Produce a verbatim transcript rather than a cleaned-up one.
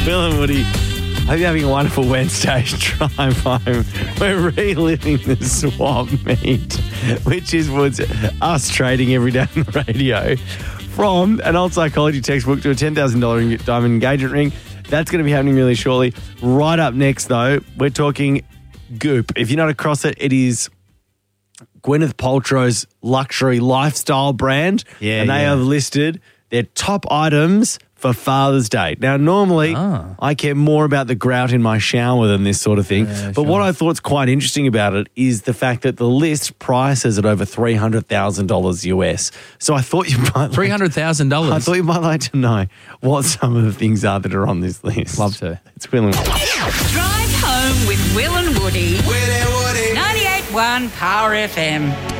Will and Woody, hope you're having a wonderful Wednesday drive home. We're reliving the swap meet, which is what's us trading every day on the radio. From an old psychology textbook to a ten thousand dollars diamond engagement ring. That's going to be happening really shortly. Right up next, though, we're talking Goop. If you're not across it, it is Gwyneth Paltrow's luxury lifestyle brand. Yeah, and they yeah. have listed their top items for Father's Day. Now, normally, Ah. I care more about the grout in my shower than this sort of thing. Yeah, but sure. what I thought's quite interesting about it is the fact that the list prices at over three hundred thousand dollars U S. So I thought you might three hundred thousand dollars. I thought you might like to know what some of the things are that are on this list. Love to. It's Will and Woody. Drive home with Will and Woody. Will and Woody. ninety-eight point one Power F M.